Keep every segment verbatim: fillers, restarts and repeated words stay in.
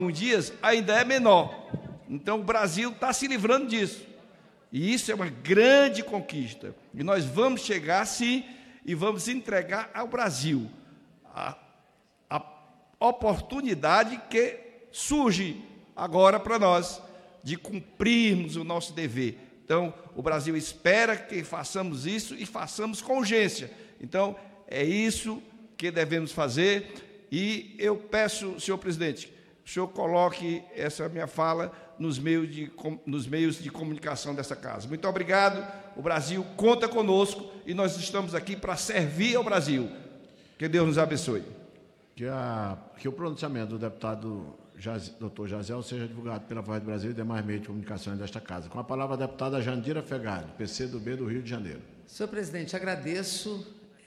dias ainda é menor. Então, o Brasil está se livrando disso. E isso é uma grande conquista. E nós vamos chegar, sim, e vamos entregar ao Brasil a, a oportunidade que surge agora para nós de cumprirmos o nosso dever. Então, o Brasil espera que façamos isso e façamos com urgência. Então, é isso que devemos fazer. E eu peço, senhor presidente, o senhor coloque essa minha fala nos meios de, nos meios de comunicação dessa casa. Muito obrigado. O Brasil conta conosco e nós estamos aqui para servir ao Brasil. Que Deus nos abençoe. Que, a, que o pronunciamento do deputado Jaz, doutor Jaziel seja divulgado pela Voz do Brasil e demais meios de comunicação desta casa. Com a palavra a deputada Jandira Fegali, P C do B do Rio de Janeiro. Senhor presidente, agradeço.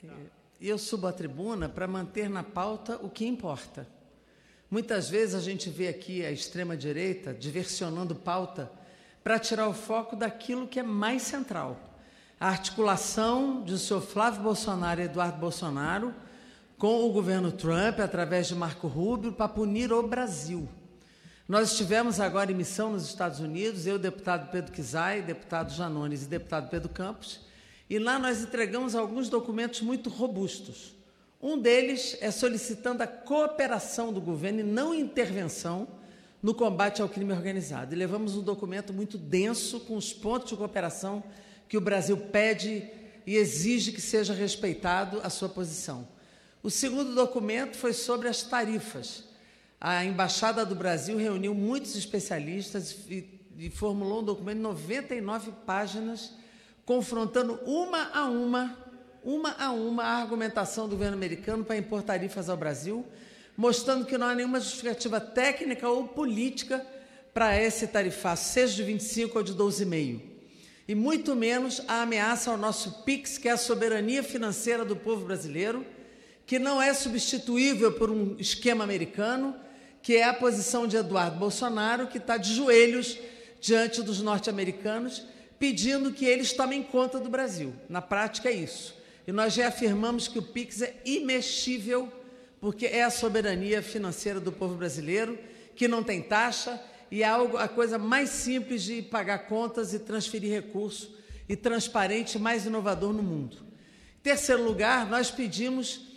Eu subo à tribuna para manter na pauta o que importa. Muitas vezes a gente vê aqui a extrema-direita diversionando pauta para tirar o foco daquilo que é mais central. A articulação do senhor Flávio Bolsonaro e Eduardo Bolsonaro com o governo Trump, através de Marco Rubio, para punir o Brasil. Nós estivemos agora em missão nos Estados Unidos, eu, deputado Pedro Kizai, deputado Janones e deputado Pedro Campos, e lá nós entregamos alguns documentos muito robustos. Um deles é solicitando a cooperação do governo e não intervenção no combate ao crime organizado. E levamos um documento muito denso, com os pontos de cooperação que o Brasil pede e exige que seja respeitado a sua posição. O segundo documento foi sobre as tarifas. A Embaixada do Brasil reuniu muitos especialistas e, e formulou um documento de noventa e nove páginas, confrontando uma a uma, uma a uma, a argumentação do governo americano para impor tarifas ao Brasil, mostrando que não há nenhuma justificativa técnica ou política para esse tarifaço, seja de vinte e cinco ou de doze vírgula cinco. E muito menos a ameaça ao nosso PIX, que é a soberania financeira do povo brasileiro, que não é substituível por um esquema americano, que é a posição de Eduardo Bolsonaro, que está de joelhos diante dos norte-americanos, pedindo que eles tomem conta do Brasil. Na prática é isso. E nós reafirmamos que o PIX é imexível, porque é a soberania financeira do povo brasileiro, que não tem taxa, e é algo, a coisa mais simples de pagar contas e transferir recursos, e transparente, mais inovador no mundo. Em terceiro lugar, nós pedimos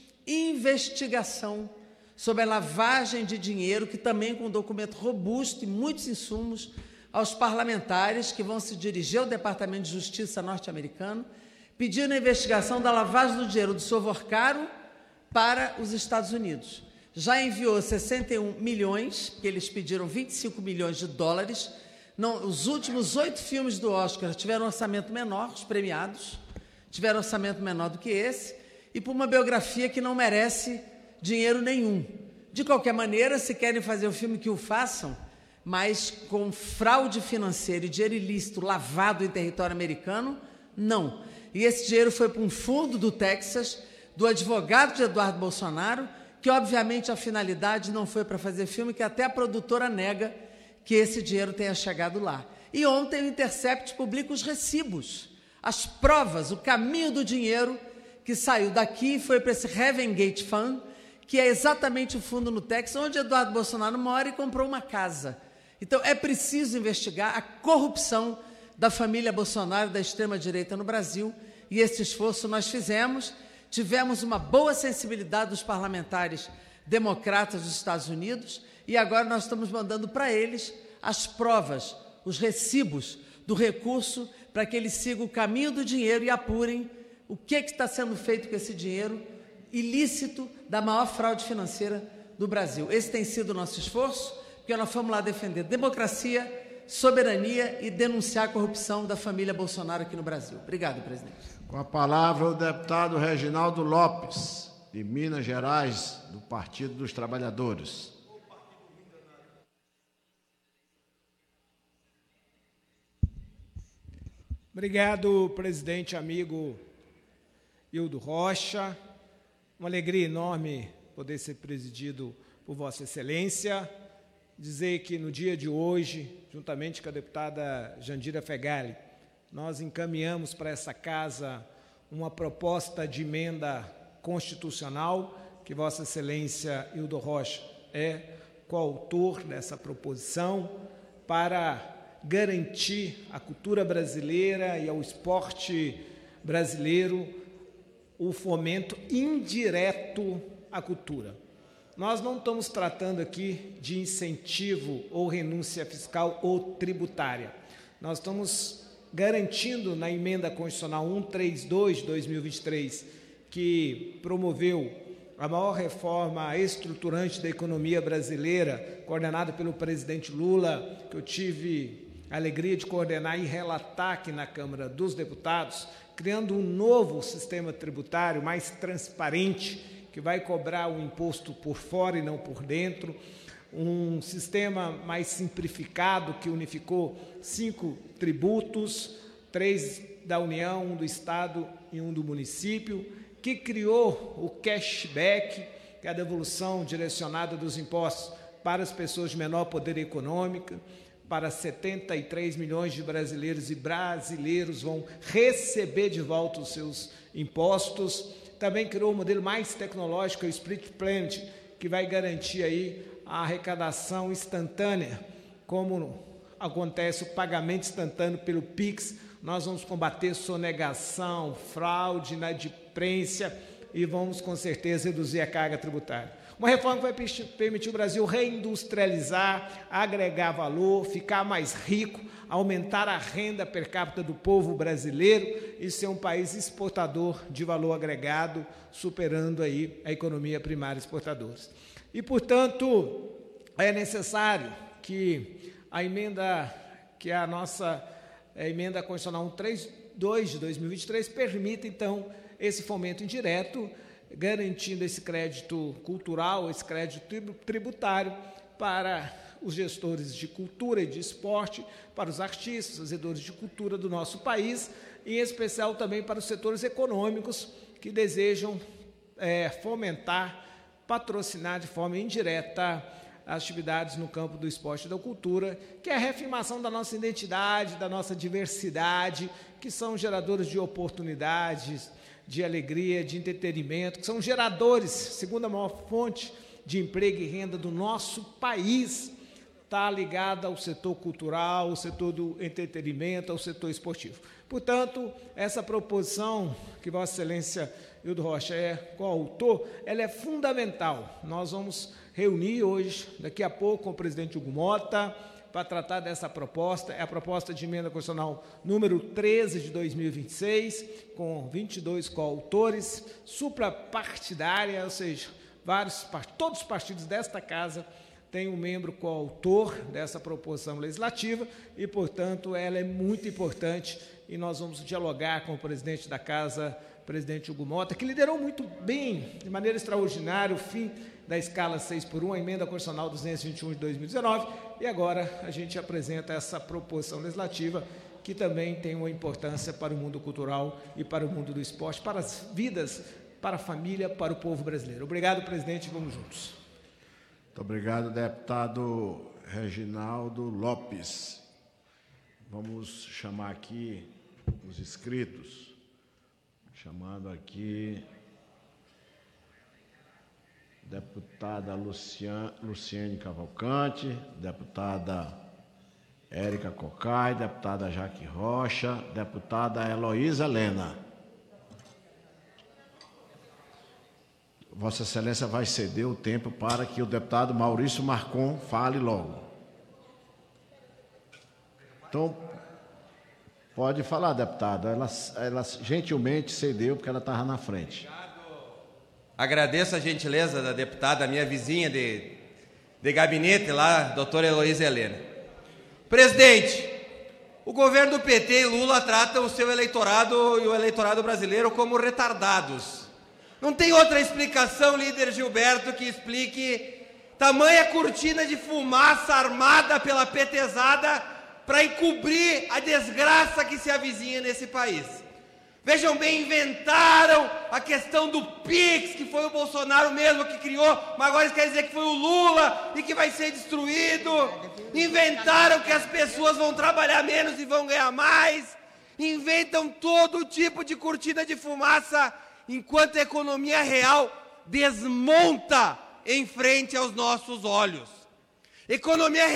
investigação sobre a lavagem de dinheiro, que também com um documento robusto e muitos insumos, aos parlamentares que vão se dirigir ao Departamento de Justiça norte-americano, pedindo a investigação da lavagem do dinheiro do senhor Vorcaro para os Estados Unidos. Já enviou sessenta e um milhões, que eles pediram vinte e cinco milhões de dólares. Não, os últimos oito filmes do Oscar tiveram orçamento menor, os premiados, tiveram orçamento menor do que esse, e por uma biografia que não merece dinheiro nenhum. De qualquer maneira, se querem fazer o filme, que o façam, mas com fraude financeira e dinheiro ilícito lavado em território americano, não. E esse dinheiro foi para um fundo do Texas, do advogado de Eduardo Bolsonaro, que obviamente a finalidade não foi para fazer filme, que até a produtora nega que esse dinheiro tenha chegado lá. E ontem o Intercept publica os recibos, as provas, o caminho do dinheiro que saiu daqui e foi para esse Heaven Gate Fund, que é exatamente o fundo no Texas, onde Eduardo Bolsonaro mora e comprou uma casa. Então, é preciso investigar a corrupção da família Bolsonaro, da extrema-direita no Brasil, e esse esforço nós fizemos. Tivemos uma boa sensibilidade dos parlamentares democratas dos Estados Unidos, e agora nós estamos mandando para eles as provas, os recibos do recurso, para que eles sigam o caminho do dinheiro e apurem o que, que está sendo feito com esse dinheiro ilícito da maior fraude financeira do Brasil. Esse tem sido o nosso esforço, porque nós fomos lá defender democracia, soberania e denunciar a corrupção da família Bolsonaro aqui no Brasil. Obrigado, presidente. Com a palavra o deputado Reginaldo Lopes, de Minas Gerais, do Partido dos Trabalhadores. Obrigado, presidente amigo Hildo Rocha. Uma alegria enorme poder ser presidido por Vossa Excelência. Dizer que no dia de hoje, juntamente com a deputada Jandira Fegali, nós encaminhamos para essa casa uma proposta de emenda constitucional, que Vossa Excelência Hildo Rocha é coautor dessa proposição para garantir à cultura brasileira e ao esporte brasileiro o fomento indireto à cultura. Nós não estamos tratando aqui de incentivo ou renúncia fiscal ou tributária. Nós estamos garantindo na emenda constitucional cento e trinta e dois de dois mil e vinte e três, que promoveu a maior reforma estruturante da economia brasileira, coordenada pelo presidente Lula, que eu tive a alegria de coordenar e relatar aqui na Câmara dos Deputados, criando um novo sistema tributário mais transparente, que vai cobrar o imposto por fora e não por dentro, um sistema mais simplificado que unificou cinco tributos, três da União, um do Estado e um do município, que criou o cashback, que é a devolução direcionada dos impostos para as pessoas de menor poder econômico, para setenta e três milhões de brasileiros e brasileiros vão receber de volta os seus impostos. Também criou um modelo mais tecnológico, o Split Payment, que vai garantir aí a arrecadação instantânea, como acontece o pagamento instantâneo pelo Pix. Nós vamos combater sonegação, fraude, inadimplência e vamos, com certeza, reduzir a carga tributária. Uma reforma que vai permitir o Brasil reindustrializar, agregar valor, ficar mais rico, aumentar a renda per capita do povo brasileiro e ser um país exportador de valor agregado, superando aí a economia primária exportadora. E, portanto, é necessário que a emenda, que é a nossa a emenda constitucional cento e trinta e dois de dois mil e vinte e três, permita, então, esse fomento indireto, garantindo esse crédito cultural, esse crédito tributário para os gestores de cultura e de esporte, para os artistas, fazedores de cultura do nosso país, e em especial também para os setores econômicos que desejam é, fomentar, patrocinar de forma indireta as atividades no campo do esporte e da cultura, que é a reafirmação da nossa identidade, da nossa diversidade, que são geradores de oportunidades, de alegria, de entretenimento, que são geradores, segunda maior fonte de emprego e renda do nosso país, está ligada ao setor cultural, ao setor do entretenimento, ao setor esportivo. Portanto, essa proposição que Vossa Excelência Hildo Rocha é coautor, ela é fundamental. Nós vamos reunir hoje, daqui a pouco, com o presidente Hugo Mota, para tratar dessa proposta. É a proposta de emenda constitucional número treze de dois mil e vinte e seis, com vinte e dois coautores, suprapartidária, ou seja, vários, todos os partidos desta casa têm um membro coautor dessa proposição legislativa e, portanto, ela é muito importante e nós vamos dialogar com o presidente da casa, presidente Hugo Mota, que liderou muito bem, de maneira extraordinária, o fim da escala seis por um, a emenda constitucional duzentos e vinte e um de dois mil e dezenove, e agora a gente apresenta essa proposição legislativa que também tem uma importância para o mundo cultural e para o mundo do esporte, para as vidas, para a família, para o povo brasileiro. Obrigado, presidente, vamos juntos. Muito obrigado, deputado Reginaldo Lopes. Vamos chamar aqui os inscritos, chamando aqui deputada Luciane, Luciene Cavalcante, deputada Érica Cocai, deputada Jaque Rocha, deputada Heloísa Lena. Vossa Excelência vai ceder o tempo para que o deputado Maurício Marcon fale logo. Então, pode falar, deputada. Ela, ela gentilmente cedeu porque ela estava na frente. Agradeço a gentileza da deputada, minha vizinha de, de gabinete lá, doutora Heloísa Helena. Presidente, o governo do P T e Lula tratam o seu eleitorado e o eleitorado brasileiro como retardados. Não tem outra explicação, líder Gilberto, que explique tamanha cortina de fumaça armada pela petezada para encobrir a desgraça que se avizinha nesse país. Vejam bem, inventaram a questão do Pix, que foi o Bolsonaro mesmo que criou, mas agora eles querem dizer que foi o Lula e que vai ser destruído. Inventaram que as pessoas vão trabalhar menos e vão ganhar mais. Inventam todo tipo de cortina de fumaça, enquanto a economia real desmonta em frente aos nossos olhos. Economia